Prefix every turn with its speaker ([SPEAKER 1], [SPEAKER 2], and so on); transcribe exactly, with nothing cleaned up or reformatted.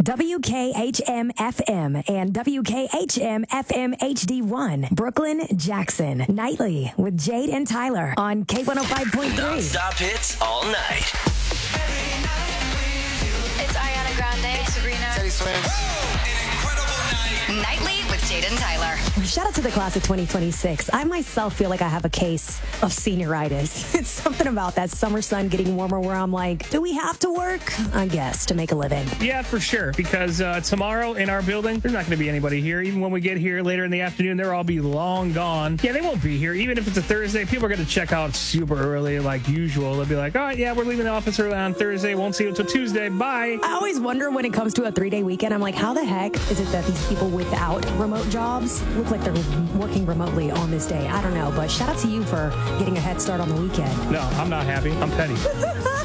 [SPEAKER 1] W K H M F M and W K H M F M H D one. Brooklyn, Jackson. Nightly with Jade and Tyler on K one oh five point three.
[SPEAKER 2] Non-stop hits all night.
[SPEAKER 3] It's Ariana Grande, Sabrina.
[SPEAKER 4] Teddy Swims.
[SPEAKER 3] Nightly with Jade and Tyler.
[SPEAKER 1] Shout out to the class of twenty twenty-six. I myself feel like I have a case of senioritis. It's something about that summer sun getting warmer where I'm like, do we have to work? I guess, to make a living.
[SPEAKER 5] Yeah, for sure. Because uh, tomorrow in our building, there's not going to be anybody here. Even when we get here later in the afternoon, they'll all be long gone. Yeah, they won't be here. Even if it's a Thursday, people are going to check out super early like usual. They'll be like, all right, yeah, we're leaving the office early on Thursday. Won't see you until Tuesday. Bye.
[SPEAKER 1] I always wonder when it comes to a three-day weekend, I'm like, how the heck is it that these people without remote jobs look like they're working remotely on this day? I don't know, but shout out to you for getting a head start on the weekend.
[SPEAKER 5] No, I'm not happy. I'm petty.